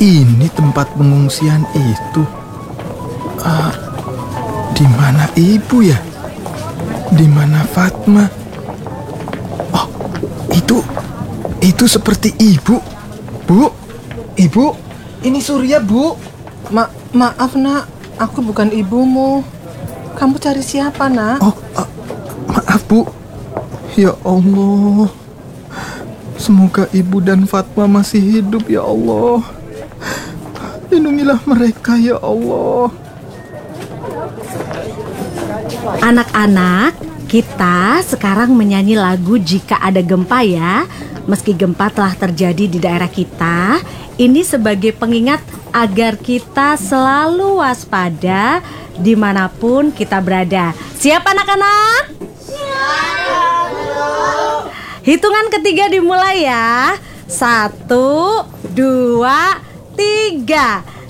ini tempat pengungsian itu. Di mana ibu ya? Di mana Fatma? Oh, itu seperti ibu. Bu, ibu, ini Surya, Bu. Maaf nak, aku bukan ibumu. Kamu cari siapa nak? Oh, maaf Bu. Ya Allah, semoga ibu dan Fatma masih hidup ya Allah. Lindungilah mereka ya Allah. Anak-anak, kita sekarang menyanyi lagu Jika Ada Gempa ya. Meski gempa telah terjadi di daerah kita, ini sebagai pengingat agar kita selalu waspada dimanapun kita berada. Siap anak-anak? Siap. Hitungan ketiga dimulai ya. 1, 2, 3.